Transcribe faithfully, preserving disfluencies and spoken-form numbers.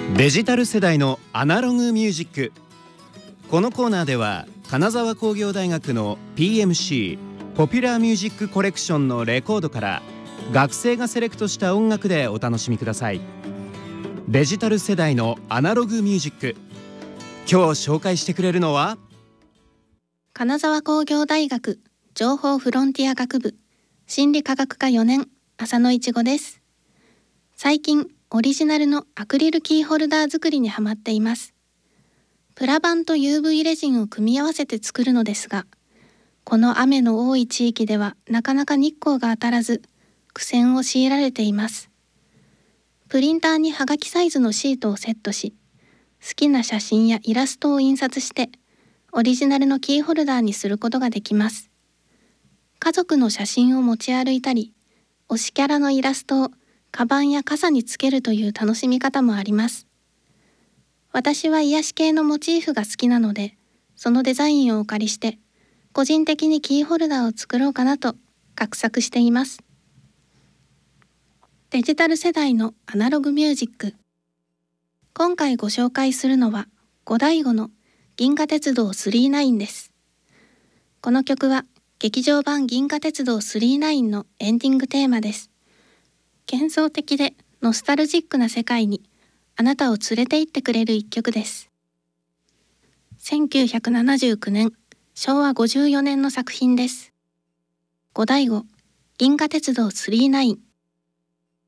デジタル世代のアナログミュージック。このコーナーでは金沢工業大学の ピーエムシー ポピュラーミュージックコレクションのレコードから学生がセレクトした音楽でお楽しみください。デジタル世代のアナログミュージック。今日紹介してくれるのは金沢工業大学情報フロンティア学部心理科学科よねん浅野いちごです。最近オリジナルのアクリルキーホルダー作りにハマっています。プラ板と ユーブイ レジンを組み合わせて作るのですが、この雨の多い地域ではなかなか日光が当たらず苦戦を強いられています。プリンターにはがきサイズのシートをセットし、好きな写真やイラストを印刷してオリジナルのキーホルダーにすることができます。家族の写真を持ち歩いたり、推しキャラのイラストをカバンや傘につけるという楽しみ方もあります。私は癒し系のモチーフが好きなので、そのデザインをお借りして個人的にキーホルダーを作ろうかなと画策しています。デジタル世代のアナログミュージック。今回ご紹介するのはゴダイゴの銀河鉄道さんじゅうきゅうです。この曲は劇場版銀河鉄道さんじゅうきゅうのエンディングテーマです。幻想的でノスタルジックな世界にあなたを連れて行ってくれる一曲です。せんきゅうひゃくななじゅうきゅうねん、しょうわごじゅうよねんの作品です。ゴダイゴ銀河鉄道さんじゅうきゅう。